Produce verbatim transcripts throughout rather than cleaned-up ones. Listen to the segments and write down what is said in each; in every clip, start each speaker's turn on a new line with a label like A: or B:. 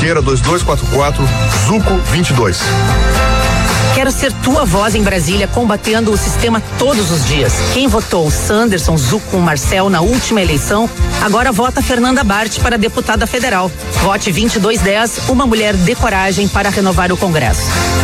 A: Pinheira dois dois quatro quatro, Zuco vinte e dois.
B: Quero ser tua voz em Brasília, combatendo o sistema todos os dias. Quem votou Sanderson, Zuco, Marcel na última eleição, agora vota Fernanda Bart para deputada federal. Vote vinte e dois dez, uma mulher de coragem para renovar o Congresso.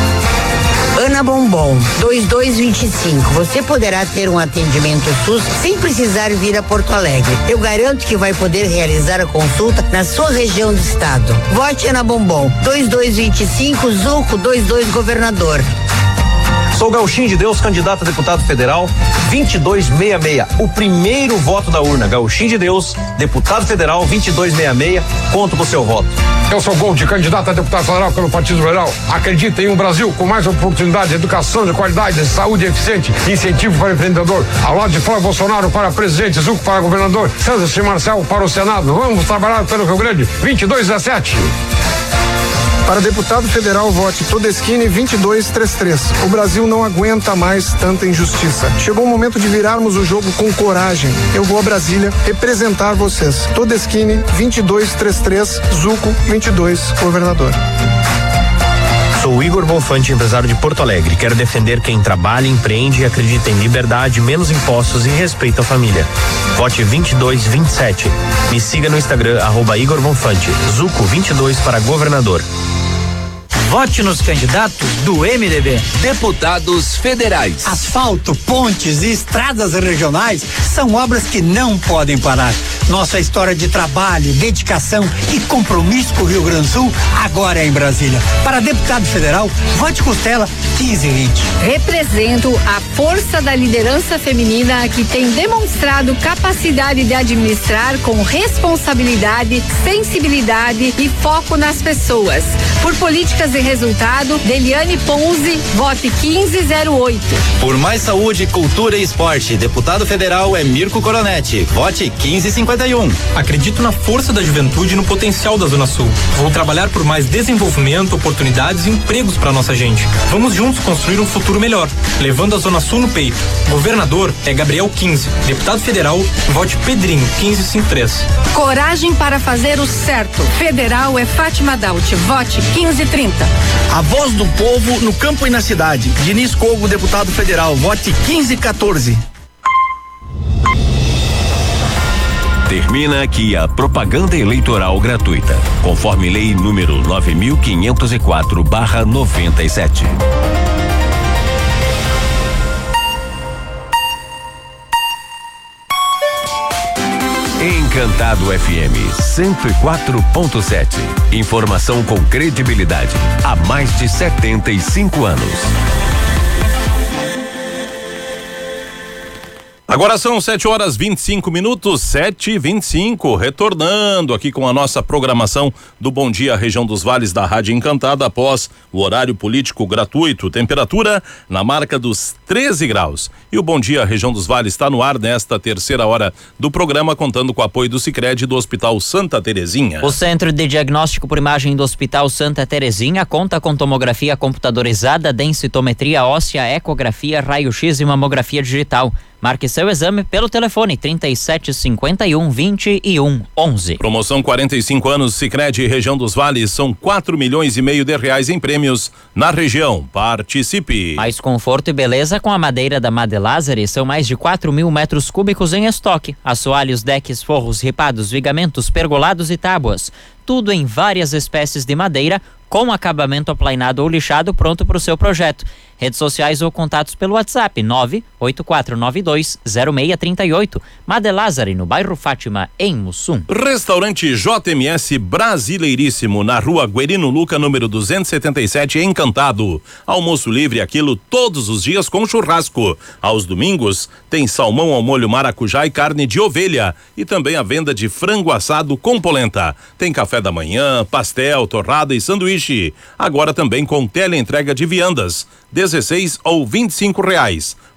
C: Ana Bombom, dois dois dois cinco. Você poderá ter um atendimento SUS sem precisar vir a Porto Alegre. Eu garanto que vai poder realizar a consulta na sua região do estado. Vote Ana Bombom, dois dois dois cinco, Zuco dois dois governador.
D: Sou Gauchinho de Deus, candidato a deputado federal vinte e dois sessenta e seis. O primeiro voto da urna. Gauchinho de Deus, deputado federal vinte e dois sessenta e seis. Conto com o seu voto.
E: Eu sou Gold, candidato a deputado federal pelo Partido Liberal. Acredita em um Brasil com mais oportunidade, educação de qualidade, saúde eficiente, incentivo para empreendedor. Ao lado de Flávio Bolsonaro para presidente, Zuco para governador, Sanderson e Marcel para o Senado. Vamos trabalhar pelo Rio Grande. vinte e dois dezessete.
F: Para deputado federal, vote Todeschini vinte e dois trinta e três. O Brasil não aguenta mais tanta injustiça. Chegou o momento de virarmos o jogo com coragem. Eu vou a Brasília representar vocês. Todeschini vinte e dois trinta e três, Zuco vinte e dois, governador.
G: Sou Igor Bonfante, empresário de Porto Alegre. Quero defender quem trabalha, empreende e acredita em liberdade, menos impostos e respeito à família. Vote vinte e dois vinte e sete. Me siga no Instagram, arroba Igor Bonfante. Zuco vinte e dois para governador.
H: Vote nos candidatos do M D B.
I: Deputados federais.
H: Asfalto, pontes e estradas regionais são obras que não podem parar. Nossa história de trabalho, dedicação e compromisso com o Rio Grande do Sul agora é em Brasília. Para deputado federal, vote Costela quinze vinte.
J: Represento a força da liderança feminina que tem demonstrado capacidade de administrar com responsabilidade, sensibilidade e foco nas pessoas. Por políticas de resultado, Deliane Ponzi, vote quinze zero oito.
I: Por mais saúde, cultura e esporte, deputado federal é Mirko Coronetti, vote quinze cinquenta e um.
K: Acredito na força da juventude e no potencial da Zona Sul. Vou trabalhar por mais desenvolvimento, oportunidades e empregos para nossa gente. Vamos juntos construir um futuro melhor, levando a Zona Sul no peito. Governador é Gabriel quinze, deputado federal, vote Pedrinho quinze cinquenta e três.
J: Coragem para fazer o certo. Federal é Fátima Daut, vote quinze trinta.
L: A voz do povo no campo e na cidade. Diniz Cogo, deputado federal, vote quinze quatorze.
M: Termina aqui a propaganda eleitoral gratuita, conforme lei número nove mil quinhentos e quatro barra noventa e sete. Encantado F M cento e quatro ponto sete. Informação com credibilidade há mais de setenta e cinco anos.
N: Agora são sete horas vinte e cinco minutos, sete e vinte e cinco, retornando aqui com a nossa programação do Bom Dia Região dos Vales da Rádio Encantada após o horário político gratuito. Temperatura na marca dos treze graus. E o Bom Dia Região dos Vales está no ar nesta terceira hora do programa, contando com o apoio do Sicredi do Hospital Santa Terezinha.
O: O Centro de Diagnóstico por Imagem do Hospital Santa Terezinha conta com tomografia computadorizada, densitometria óssea, ecografia, raio-x e mamografia digital. Marque seu exame pelo telefone trinta e sete cinquenta e um vinte e um onze.
N: Promoção quarenta e cinco anos Sicredi Região dos Vales, são quatro milhões e meio de reais em prêmios na região. Participe.
O: Mais conforto e beleza com a madeira da Made Lázari, são mais de quatro mil metros cúbicos em estoque. Assoalhos, decks, forros, ripados, vigamentos, pergolados e tábuas. Tudo em várias espécies de madeira, com acabamento aplainado ou lixado pronto para o seu projeto. Redes sociais ou contatos pelo WhatsApp nove oito quatro nove dois zero seis três oito. Made Lázari, no bairro Fátima, em Mussum.
N: Restaurante J M S Brasileiríssimo, na rua Guerino Luca, número duzentos e setenta e sete, Encantado. Almoço livre, aquilo todos os dias com churrasco. Aos domingos tem salmão ao molho maracujá e carne de ovelha. E também a venda de frango assado com polenta. Tem café da manhã, pastel, torrada e sanduíche. Agora também com teleentrega de viandas, dezesseis ou vinte e cinco reais.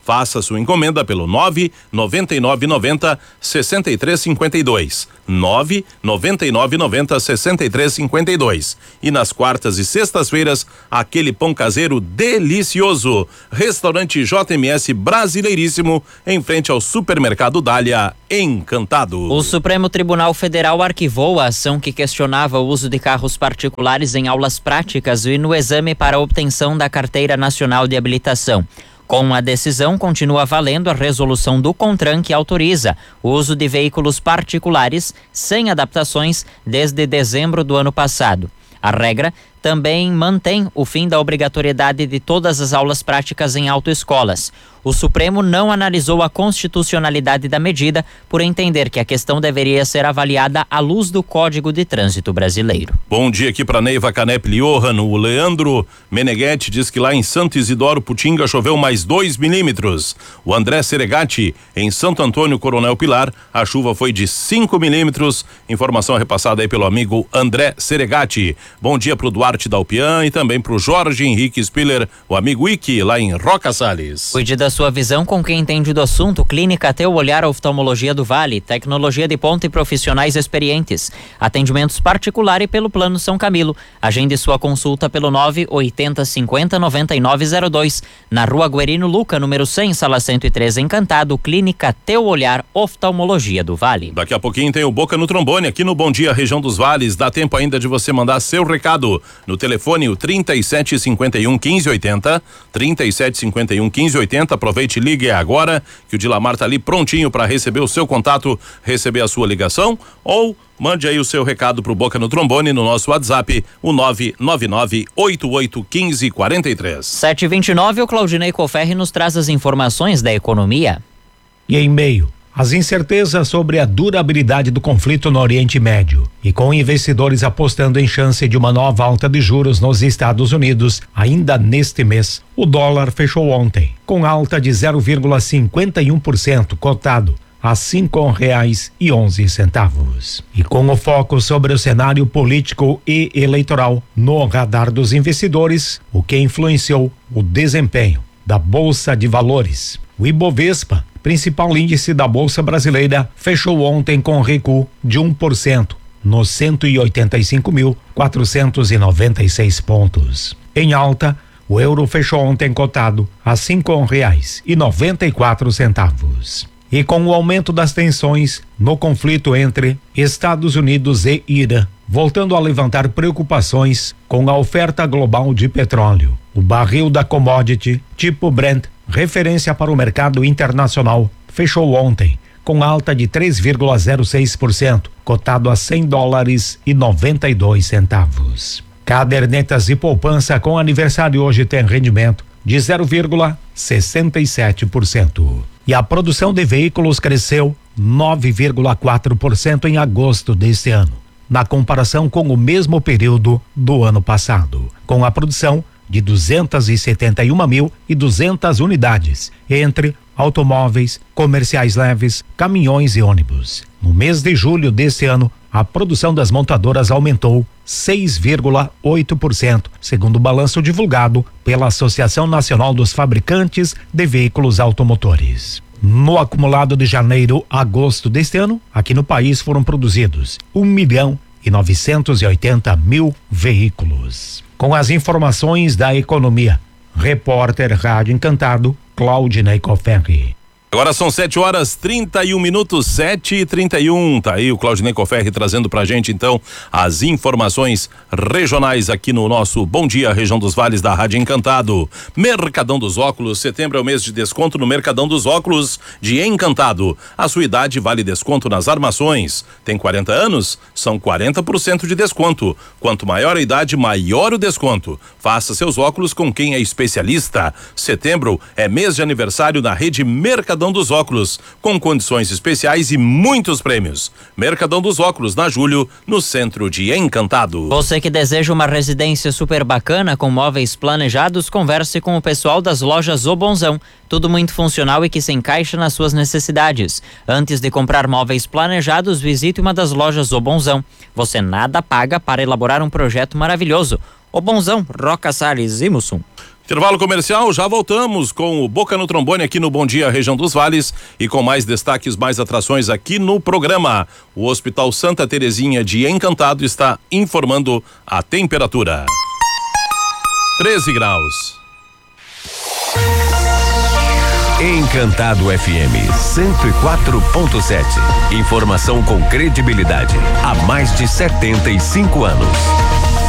N: Faça sua encomenda pelo nove nove nove nove zero seis três cinco dois. nove nove nove nove zero seis três cinco dois. E nas quartas e sextas-feiras, aquele pão caseiro delicioso. Restaurante J M S Brasileiríssimo, em frente ao Supermercado Dália, Encantado.
O: O Supremo Tribunal Federal arquivou a ação que questionava o uso de carros particulares em aulas práticas e no exame para a obtenção da Carteira Nacional de Habilitação. Com a decisão, continua valendo a resolução do CONTRAN que autoriza o uso de veículos particulares sem adaptações desde dezembro do ano passado. A regra também mantém o fim da obrigatoriedade de todas as aulas práticas em autoescolas. O Supremo não analisou a constitucionalidade da medida por entender que a questão deveria ser avaliada à luz do Código de Trânsito Brasileiro.
N: Bom dia aqui para Neiva Canep Liohan. O Leandro Meneghetti diz que lá em Santo Isidoro Putinga choveu mais dois milímetros. O André Seregatti, em Santo Antônio Coronel Pilar, a chuva foi de cinco milímetros. Informação repassada aí pelo amigo André Seregatti. Bom dia pro Duarte Dalpian e também pro Jorge Henrique Spiller, o amigo Iki, lá em Roca Salles.
O: Cuide da sua visão com quem entende do assunto. Clínica Teu Olhar Oftalmologia do Vale, tecnologia de ponta e profissionais experientes. Atendimentos particular e pelo Plano São Camilo. Agende sua consulta pelo nove oito zero cinco zero nove nove zero dois. Na Rua Guerino Luca, número cem, sala cento e três, Encantado. Clínica Teu Olhar Oftalmologia do Vale.
N: Daqui a pouquinho tem o Boca no Trombone aqui no Bom Dia Região dos Vales. Dá tempo ainda de você mandar seu recado no telefone o trinta e sete cinquenta e um quinze oitenta, trinta e sete cinquenta e um quinze oitenta. Aproveite e ligue agora que o Dilamar tá ali prontinho para receber o seu contato, receber a sua ligação, ou mande aí o seu recado pro Boca no Trombone no nosso WhatsApp, o nove nove nove oito oito um cinco quatro três.
O: sete e vinte e nove, o Claudinei Coferri nos traz as informações da economia.
P: E em meio às incertezas sobre a durabilidade do conflito no Oriente Médio e com investidores apostando em chance de uma nova alta de juros nos Estados Unidos ainda neste mês, o dólar fechou ontem com alta de zero vírgula cinquenta e um por cento, cotado a cinco reais e onze centavos. E com o foco sobre o cenário político e eleitoral no radar dos investidores, o que influenciou o desempenho da Bolsa de Valores. O Ibovespa, principal índice da Bolsa Brasileira, fechou ontem com recuo de um por cento, nos cento e oitenta e cinco mil quatrocentos e noventa e seis pontos. Em alta, o euro fechou ontem cotado a cinco reais e noventa e quatro centavos. E com o aumento das tensões no conflito entre Estados Unidos e Irã, voltando a levantar preocupações com a oferta global de petróleo, o barril da commodity tipo Brent, referência para o mercado internacional, fechou ontem com alta de três vírgula zero seis por cento, cotado a cem dólares e noventa e dois centavos. Cadernetas de poupança com aniversário hoje tem rendimento de zero vírgula sessenta e sete por cento. E a produção de veículos cresceu nove vírgula quatro por cento em agosto deste ano, na comparação com o mesmo período do ano passado, com a produção de duzentas e setenta e uma mil e duzentas unidades, entre automóveis, comerciais leves, caminhões e ônibus. No mês de julho deste ano, a produção das montadoras aumentou seis vírgula oito por cento, segundo o balanço divulgado pela Associação Nacional dos Fabricantes de Veículos Automotores. No acumulado de janeiro a agosto deste ano, aqui no país foram produzidos um milhão e novecentos e oitenta mil veículos. Com as informações da economia, repórter Rádio Encantado, Claudinei Coferri.
N: Agora são sete horas trinta e um minutos, sete e trinta e um. Tá aí o Claudinei Coferri trazendo pra gente então as informações regionais aqui no nosso Bom Dia Região dos Vales da Rádio Encantado. Mercadão dos Óculos, setembro é o mês de desconto no Mercadão dos Óculos de Encantado. A sua idade vale desconto nas armações. Tem quarenta anos? São quarenta por cento de desconto. Quanto maior a idade, maior o desconto. Faça seus óculos com quem é especialista. Setembro é mês de aniversário na rede Mercadão dos Óculos, com condições especiais e muitos prêmios. Mercadão dos Óculos, na Júlio, no centro de Encantado.
O: Você que deseja uma residência super bacana com móveis planejados, converse com o pessoal das lojas O Bonzão. Tudo muito funcional e que se encaixa nas suas necessidades. Antes de comprar móveis planejados, visite uma das lojas O Bonzão. Você nada paga para elaborar um projeto maravilhoso. O Bonzão, Roca Salles e Mussum.
N: Intervalo comercial, já voltamos com o Boca no Trombone aqui no Bom Dia Região dos Vales e com mais destaques, mais atrações aqui no programa. O Hospital Santa Terezinha de Encantado está informando a temperatura. treze graus.
M: Encantado F M cento e quatro ponto sete. Informação com credibilidade há mais de setenta e cinco anos.